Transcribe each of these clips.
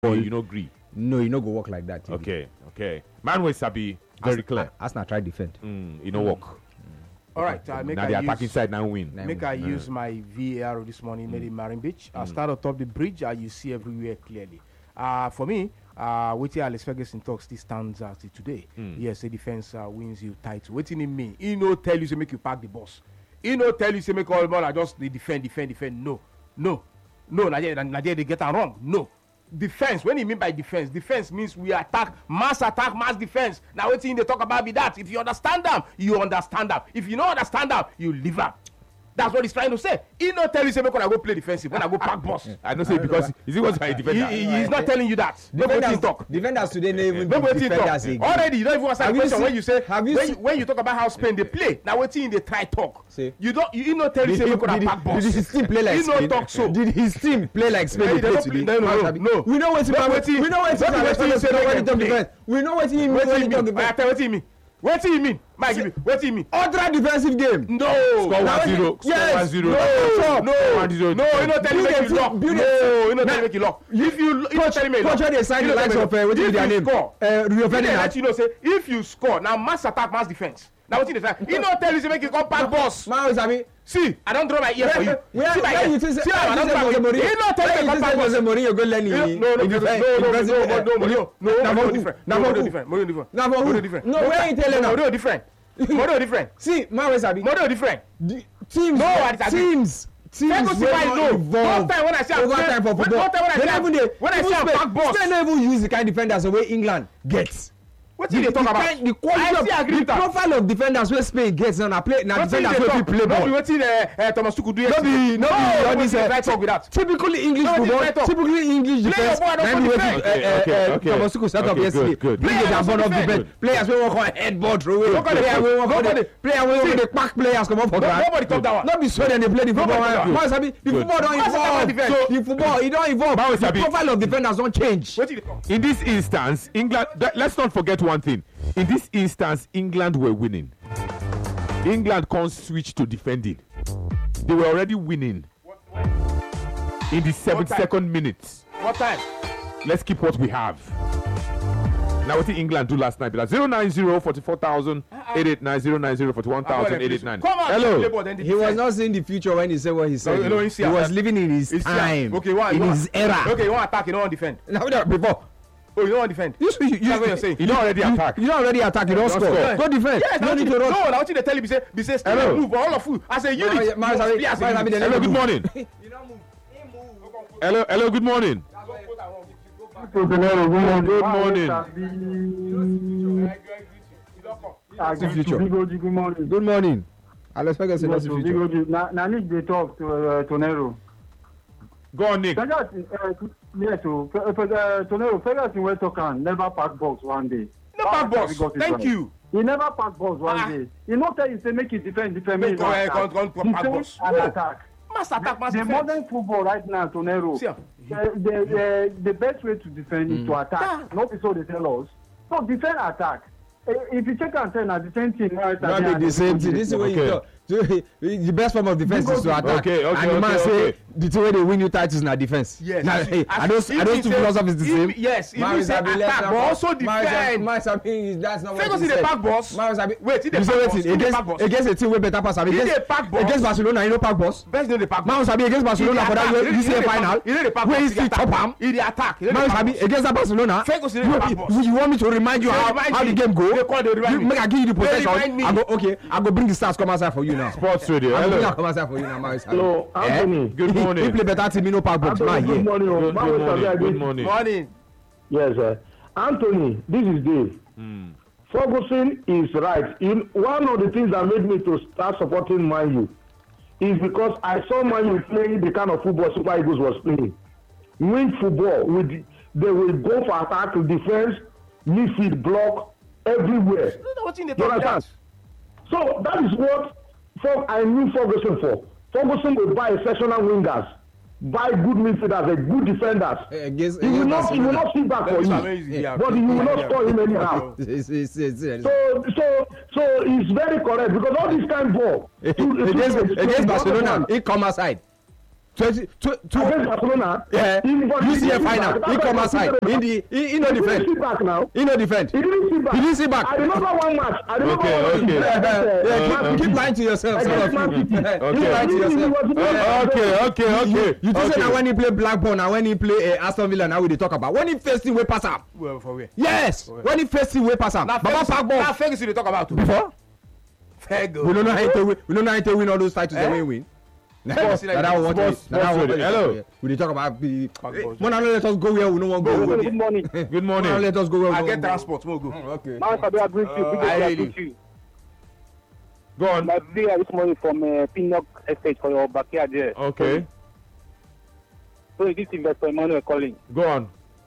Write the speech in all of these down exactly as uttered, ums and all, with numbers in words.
ball, you no agree. No, you no go work like that. Okay, okay. Man wey sabi very clear. Arsenal try defend. Mm, you no work. All right, uh, make now I the use, attacking side now win. Make I use my V A R this morning, made in Marine Beach. I start on top the bridge, and you see everywhere clearly. Uh, for me, uh, waiting Alex Ferguson talks, this stands as today. Mm. Yes, the defense uh, wins you title. Waiting in me, he no tell you to make you pack the boss. He no tell you to make all ball. I just they defend, defend, defend. No, no, no. Nigeria, Nigeria, they get it wrong. No. Defense, when you mean by defense, defense means we attack, mass attack, mass defense. Now, what thing they talk about be that. If you understand them, you understand them. If you don't understand them, you leave them. That's what he's trying to say. He not tell you say, when I go play defensive, when I go pack boss. I don't say because is it was my defender. He, he, he's not telling you that. Defenders talk. Defenders today never even no defenders again. Already, you don't even answer the question seen, when you say have you when, seen, you, when you talk about how Spain they play. Now, what thing they try talk. See, you don't. You, you not tell you say, when I pack boss. Did his team play like he Spain? He not talk so. Did his team play like Spain? They don't play. No, no, no. We know what he mean. We know what he mean. We know what he mean. What he mean? What he mean? What do you mean? Mike, give me. What do you mean? Ultra defensive game. No. Score one zero. Yes. one zero. No. No. one zero. No. You not telling me make you lock. No. You not telling me make you lock. If you, you not telling me lock. Coach, they sign the likes of uh, what is their name? Score. Uh, Rio Ferdinand. You know, say if you score now, mass attack, mass defense. Now what you say? He not tell you to make you come back boss. Man, Sabi. See, I don't draw my ear for you. Where, see my where ear. you think See, I don't draw my ear. He not tell you to come back boss. Mourinho go learn you. No, no, no, no, no, no, no, no, different. No, no, different. Mourinho different. No, Mourinho different. No, where you telling now? Mourinho different. Mourinho different. See, man, Sabi. Mourinho different. Teams. No, teams. Teams wey no evolve time when I say over time for football. When I say when I say back boss, Spain no even use the kind of defenders the way England gets. What do you talk about? Kind, the quality of the profile of defenders wey Spain gets now na play na defenders wey fit play ball. No be wetin uh, Thomas Tuchel do No yesterday. be no be all this right talk with that. Typically English football, typically English defense. Na be wetin Thomas Tuchel set up yesterday. Players are born of defense. Players wey work on headboard throw away. Players wey work on the player wey work dey pack players comot for ground. Nobody talk that one. No be so dem dey play the football. Man sabi the football don evolve. So the football e don evolve. The profile of defenders don change. In this instance, England. Let's not forget one thing. In this instance, England were winning. England can't switch to defending. They were already winning. In the seventy-second minute. What time? Let's keep what we have. Now, what did England do last night? zero nine zero forty-four thousand eight eight nine zero nine zero forty-one thousand eight eight nine. Hello. He was not seeing the future when he said what he said. No, no, he, he was living in his time. Okay, why, in why, his era. Okay, you want to attack, you don't want to defend. Now, before. Oh, you don't want to defend? You, you, you, That's what you're saying. You don't already attack. You, you don't already attack. You don't, don't score. score. Don't defend. Yes, no need to run. No, I want you to tell you, say, be say, stay move, all of you. I say, you need. Hello, good morning. Hello, hello, good morning. Good morning. Good morning. Good morning. Good morning. Alex Ferguson, what's the future? Now, Nick, they talk to uh, Tonero. Go on, Nick. Ferguson, uh, yes, so uh, Tonero, Ferguson will talk and never pack balls one day. No pack balls. Thank you. He never pack balls one ah. day. He not tell you say make it defend, defend, make it attack. An attack. Mass attack, mass the defense. modern football right now, Tonero, See, uh, the, the, the best way to defend mm. is to attack. Yeah. Not so they tell us. So defend, attack. Uh, if you check and say now the same thing. Right, not the, the same thing. This is okay. What you talk. The best form of defense is to attack. Okay, okay, and the man okay, say okay. the way they win you titles na defense. Yes. Now, hey, are those are those two philosophies the same? Yes. If you say attack, but also defend. Man, Sabi, that's not what he said. Ferguson the pack boss. Man, Sabi, wait, he the pack boss. Against against a team wey better pass. Sabi, against against Barcelona, you know pack boss. Best know the pack boss. Man, Sabi against Barcelona for that U C L final. He the pack boss. Where he still top am. He the attack. Man, Sabi against that Barcelona. Ferguson the pack boss. You want me to remind you how how the game go? Make I give you the possession. I go okay. I go bring the stars come outside for you now. Sports Radio. Hello. For you now, Hello, Anthony. Eh? Good morning. He play better team, you know, pack box. Anthony, good morning. Good, good morning. Good morning. Morning. Yes, sir. Anthony, this is Dave. Mm. Ferguson is right. In one of the things that made me to start supporting Man U is because I saw Man U playing the kind of football Super Eagles was playing. Win football, with they will go for attack, defense, midfield, block, everywhere. You understand? So that is what For, I knew Ferguson for. Ferguson will buy exceptional wingers, buy good midfielders, and good defenders. Hey, guess, he will not, he will not sit back for you, yeah. but he will not score him anyhow. so, so, so it's very correct because all this kind of ball against, against Barcelona, he come aside. twenty two two. Against Barcelona. Yeah. U C L final. He come outside. In the he, he no defend. He didn't sit back now. He no defend. He didn't sit back. He didn't sit back. I remember one match. I remember Okay, one okay. match. Yeah, yeah, Uh, keep, uh, keep lying to yourself. Some of you. Keep Okay. lying to yourself. Uh, okay, okay, okay. You just okay. say that when he play Blackburn and when he play uh, Aston Villa, now we dey talk about when he first thing we pass am. Well, for where? Yes, when he first thing we pass am. Now, Baba pack Now, ball Ferguson they talk about too. before. Ferguson. We don't know how to win. We don't know how to win all those titles Eh? they win win. Nah, Sports- nah, that one sports- what- nah, that one sports- what- hello. We dey talk about the. Backbone. When I let us go where we no want go. Good When morning. Good I morning. let us go where we I no get want go. transport. We'll go. Okay. Man, Sabi, I agree with you. Uh, Big I up, I really- agree with you. Go on. My player this morning from uh, Pinnock Estate for your backyard there. Okay. So this investor Emmanuel calling. Go on.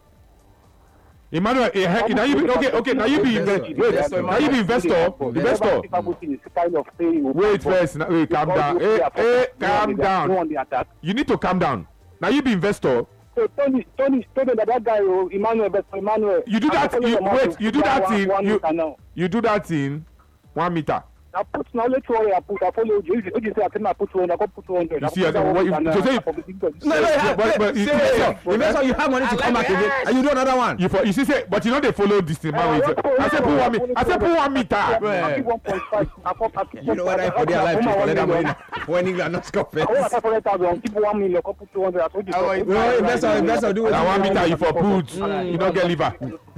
Emmanuel, eh, heck, now you be okay. Okay, now you be inve- wait. Now you be investor. Investor. Kind of say you Wait first. Now, wait, calm down. Hey, hey, calm No down. on the attack. You need to calm down. Now you be investor. So Tony, Tony, Tony, that, that guy, oh, Emmanuel, but Emmanuel. You do I'm that. following You, your wait. mouth. You do that One- in. one You meter now. you do that in one meter. I put now let's worry. I put. I follow you. You you say I can put two hundred. I can put two hundred. You see, I don't- what you- to say- No, no, yeah, but- but you- investor, investor, you have money to come back again, and you do another one. You for you see say, but you know they follow this thing. Man, Uh, wait. I said put one meter. I said put one meter. I give one point five. I come back. You know what I for their life to collect that money when England not score I want first. five hundred thousand. Keep one million. Come put two hundred. I told you. Oh, it- No, investor, investor, do That one it. meter you for put. You don't get liver.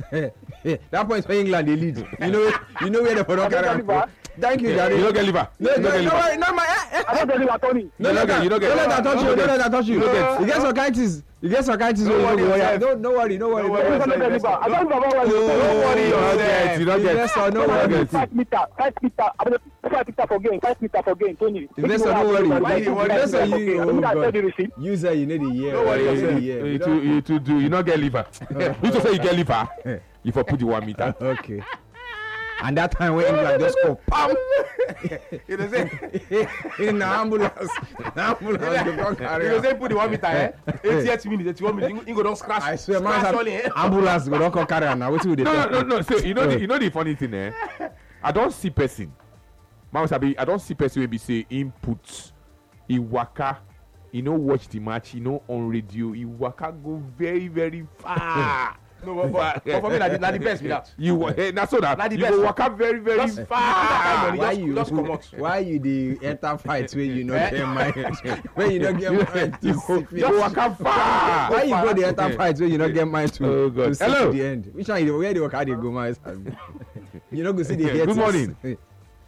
That point for England they lead. You know, you know where the for don't carry am from. Thank you, You Daddy. don't get liver. No, You don't no, get no, liver. no, my. eh, eh. I don't tell you, Tony. No, no, get- you don't get- Don't let that touch you. Don't let that touch you. You don't get- You get sarcasm. You get sarcasm. Don't worry yourself. No, no worry, no worry. Don't no worry worry. I don't tell you, I don't know about what you Don't say. worry You don't get. You don't get. Investor, no You don't worry. get. Five meter, five meter. I mean, five meter for game, five meter for game, Tony. Investor, don't worry. Why you worry? Investor, Okay, you. I Oh mean, I tell God. you the receipt. You say you need a year. Don't worry You yourself. need a year. You to you to do. You not get liver. You to say you get liver. You for put the one meter. Okay. And that time when England just go pam You know say. in the ambulance, the ambulance they come carry You know am. say put the one meter. eh? eighty-eight minutes. eighty-one minutes. You go don't scratch. I swear, man, Scratch say, all in. ambulance go don come carry am na wetin we dey No, no, talk. no, no. So you know the you know the funny thing, eh? I don't see person. Mama Sabi, I don't see person when be say input. He waka. He no watch the match. He no on radio. He waka go very very far. No, but, but, but for me, na the, na the best be that. You wa- eh, na so that Na the you best. go waka very very Just- far. Just- Why you just comot. why you dey enter fight wey you no Eh? get mind wey you no get mind to You see go finish? you waka far. Why you go dey enter fight wey you no get mind to Oh, God. to see Hello. to the end? Which one you dey where the waka dey go my sabi? You no go see the Yeah, head. good morning. Yeah,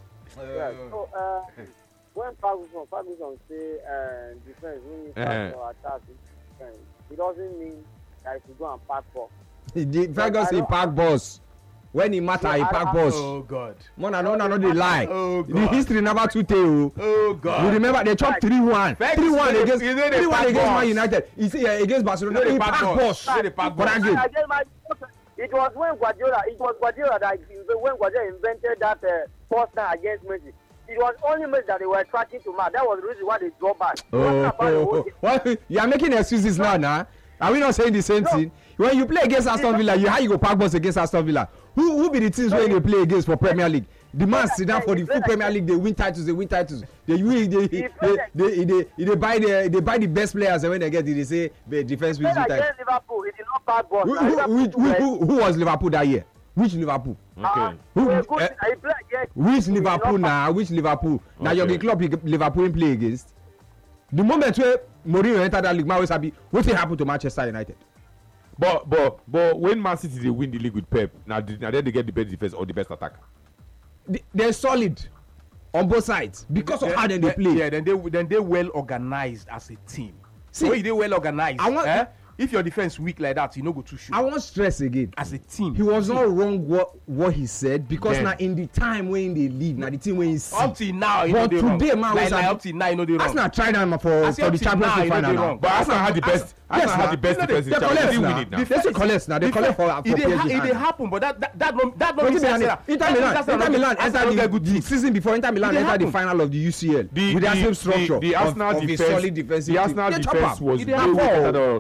so uh, when Ferguson, Ferguson say uh, defense, when you Uh-huh. start to attack defense, it doesn't mean that if you go and pack ball. The Ferguson pack boss. When he matter, he Yeah, I- pack I- boss. Oh God. Man, I don't know they lie. Oh The God. history never too tell you. Oh God. You remember they chopped three one. Ferguson three one dey- against he dey dey three one pack against balls. Man United. He say uh, against Barcelona. He dey He pack pack balls. boss. He dey pack For that balls. game. I just, my, it was when Guardiola, it was Guardiola that when Guardiola invented that uh, first time against Messi. It was only Messi that they were tracking to match. That was the reason why they dropped back. It wasn't Oh, about the oh, whole oh. game. Well, you are making excuses now, nah? Are we not saying the same No. thing? When you play against Aston Villa, you how you go pack boss against Aston Villa? Who who be the teams when they play against for Premier League? The man sit down for the full Premier League. They win titles. They win titles. They win. They they they they, they, they, they buy the they buy the best players, and when they get it, they say the defense wins Played the title. against Liverpool, it did not pack ball. Who, Now, who, Liverpool who, who, were- who, who was Liverpool that year? Which Liverpool? Uh, Who- they were good. eh, He played against- Which he did not Liverpool pack- now? Which Liverpool? Now Okay. your club Liverpool in play against. The moment where Mourinho entered that league, man was happy. What will happen to Manchester United? But but but when Man City they win the league with Pep, now the- now then they get the best defense or the best attack. They- They're solid on both sides because of how they, they play. Yeah, then they then they well organized as a team. See, So when they well organized, I want- eh? If your defense weak like that, you no go too shoot. I want stress again. As a team, He was not wrong what what he said because Then. now in the time when they leave, now the team when he see. up till now, you know But they wrong. today, man, like, was like, a- up till now, you know they wrong. Arsenal tried them for, I say for up the till Champions now, League you know final they now. wrong. But Arsenal had the best. Arsenal had the best now. defense in They the Champions collect League. now. They win it now. They still collect now. They collect for for If they, ha- P S G if they hand. happen, but that that that no that no But make Inter sense. Milan, that- Inter that- Milan, that's Inter not- Milan that's not entered a the, good the team. season before Inter Milan It dey entered the happen. final of the U C L The, with that the, same structure the, the of, Arsenal of a defense, solid defensive the team. Arsenal They chop defense am. was It way dey weaker happen. than of, that of P S G.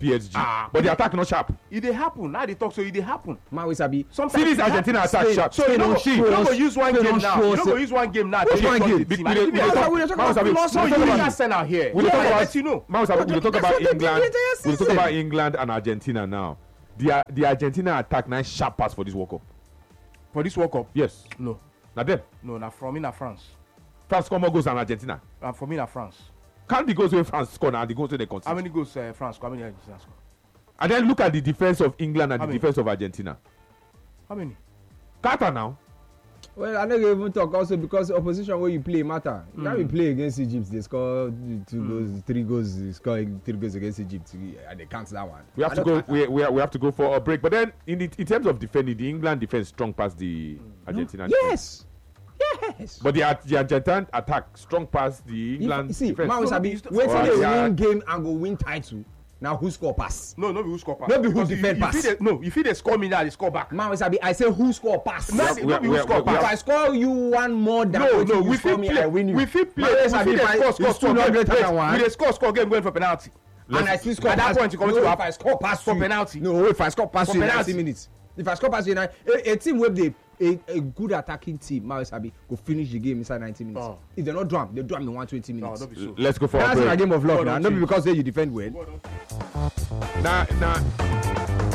P S G, Ah. but the attack not sharp. It dey happen. Now they talk so it dey happen. Man, we sabi. Sometimes See this it dey Argentina happen. attack sharp. So you Spain don't don't go, show you don't go us- use one Spain game don't now. show You us don't go it. use one game now. Which to one change game? the Be- team. we I dey- think we dey we talk- dey- we dey talk Moussa, about- we- we we lost dey all talk you. about- Arsenal here. we dey talk Yeah, about- let you know. Moussa, we dey talk That's about what they did England. with their We dey talk season. about England and Argentina now. The the Argentina attack now sharp pass for this World Cup. For this World Cup, Yes, no, na them. no, na from me na France. France come more goals than Argentina. And for me na France. Count the goals wey France score now, the goals wey they How concede. many goals uh, France score? How many Argentina score? And then look at the defense of England and How the many? defense of Argentina. How many? Carter now. Well, I no go even talk also because opposition wey you play matter. You Mm. mm. we play against Egypt, they score two mm. goals, three goals, they score three goals against Egypt, and they count that one. We have I to don't go. We, we, we have to go for a break. But then, in the, in terms of defending, the England defense strong past the Argentina. defense. Yes, yes. But the, Ar- the Argentine attack strong past the If, England you see, defense. man, we No, sabi you still- wetin Oh, dey yeah. win game and go win title. Now who score pass? No, no be who score pass. No be who Because you- defend you pass. fit dey- No, if you dey score me now, they score back. Man, we sabi I say who score pass? No, have- no we be have- who score we have- If pass. I score you one more than No, wetin no, you we score fit me, play. I win you. We fit play. Man, We we fit sabi dey if I- score, score, it's two score. not game. greater Wait, than one. We dey score, score game going for penalty. And I still score At that pass. point, you come no, to if I score pass for you- penalty. No, if I score pass For you in penalty. ninety minutes. If I score pass you in nine- a, a team wey dey a, a good attacking team, man, we sabi go finish the game inside ninety minutes. Oh. If they no do am, they do am in one twenty No, minutes. no be so. Let's go for a That's a break. game of luck God now. don't Not change. because say you defend well. Now, now,